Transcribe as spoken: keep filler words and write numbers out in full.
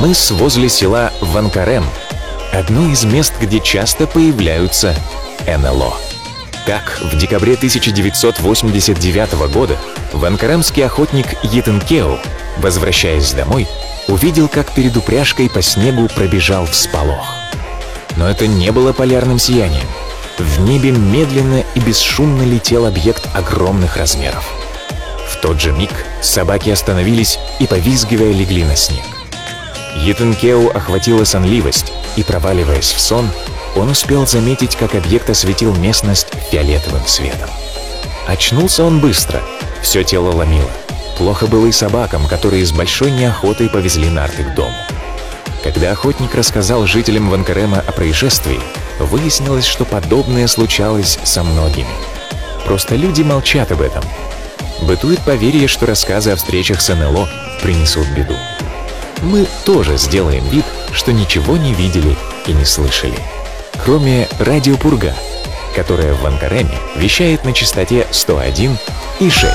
мыс возле села Ванкарем, одно из мест, где часто появляются эн эл о. Так, в декабре тысяча девятьсот восемьдесят девятого года ванкаремский охотник Йитен Кеу, возвращаясь домой, увидел, как перед упряжкой по снегу пробежал всполох. Но это не было полярным сиянием. В небе медленно и бесшумно летел объект огромных размеров. В тот же миг собаки остановились и, повизгивая, легли на снег. Йитен Кеу охватила сонливость, и, проваливаясь в сон, он успел заметить, как объект осветил местность фиолетовым светом. Очнулся он быстро, все тело ломило. Плохо было и собакам, которые с большой неохотой повезли нарты к дому. Когда охотник рассказал жителям Ванкарема о происшествии, выяснилось, что подобное случалось со многими. Просто люди молчат об этом. Бытует поверье, что рассказы о встречах с эн эл о принесут беду. Мы тоже сделаем вид, что ничего не видели и не слышали. Кроме радио Пурга, которое в Ванкареме вещает на частоте сто один и шесть.